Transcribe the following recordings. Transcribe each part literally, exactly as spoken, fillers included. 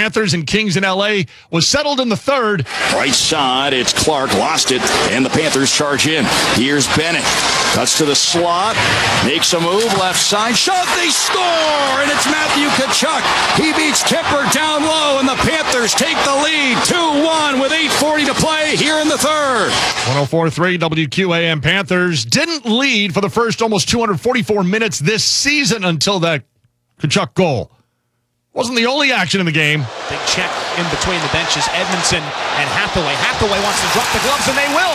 Panthers and Kings in L A was settled in the third. Right side, it's Clark, lost it, and the Panthers charge in. Here's Bennett, cuts to the slot, makes a move, left side, shot, they score, and it's Matthew Tkachuk. He beats Kemper down low, and the Panthers take the lead, two one with eight forty to play here in the third. one oh four point three W Q A M. Panthers didn't lead for the first almost two hundred forty-four minutes this season until that Tkachuk goal. Wasn't the only action in the game. Big check in between the benches. Edmondson and Hathaway. Hathaway wants to drop the gloves, and they will.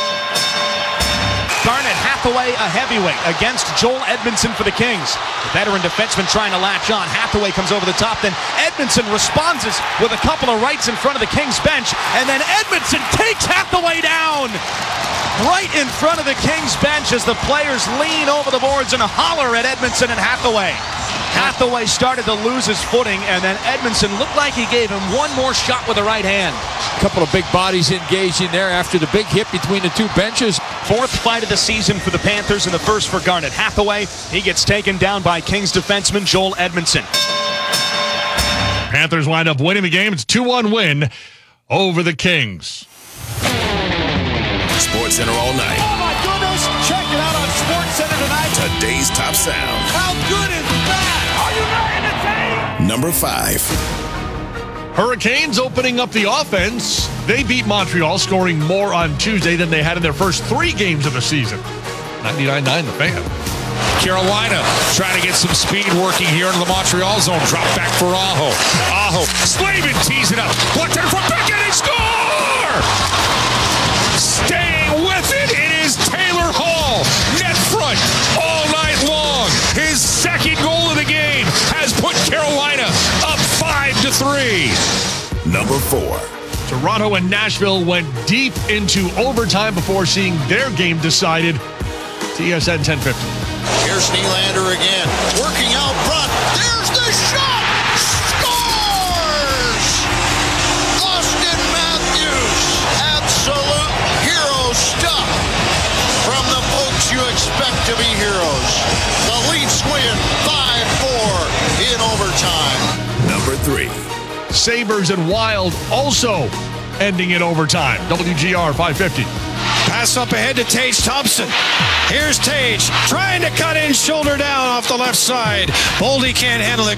Garnet Hathaway, a heavyweight, against Joel Edmondson for the Kings. The veteran defenseman trying to latch on. Hathaway comes over the top, then Edmondson responds with a couple of rights in front of the Kings bench, and then Edmondson takes Hathaway down right in front of the Kings bench as the players lean over the boards and holler at Edmondson and Hathaway. Hathaway started to lose his footing, and then Edmondson looked like he gave him one more shot with the right hand. A couple of big bodies engaged in there after the big hit between the two benches. Fourth fight of the season for the Panthers, and the first for Garnet Hathaway. He gets taken down by Kings defenseman Joel Edmondson. Panthers wind up winning the game. It's a two one win over the Kings. Sports Center all night. Oh my goodness! Check it out on Sports Center tonight. Today's top sound. How good is that? Are you ready to take? Number five. Hurricanes opening up the offense. They beat Montreal, scoring more on Tuesday than they had in their first three games of the season. ninety-nine nine The Fan. Carolina trying to get some speed working here into the Montreal zone. Drop back for Aho. Aho. Slavin tees it up. One turn from back and they score! Staying with it, it is Taylor Hall. Net front all night long. His second goal of the game has put Carolina up five to three. Number four. Toronto and Nashville went deep into overtime before seeing their game decided. T S N ten fifty. Here's Nylander again, working out front. There's the shot! Scores! Austin Matthews, absolute hero stuff from the folks you expect to be heroes. The Leafs win five four in overtime. Number three. Sabres and Wild also ending in overtime. W G R five fifty. Pass up ahead to Tage Thompson. Here's Tage trying to cut in, shoulder down off the left side. Boldy can't handle it.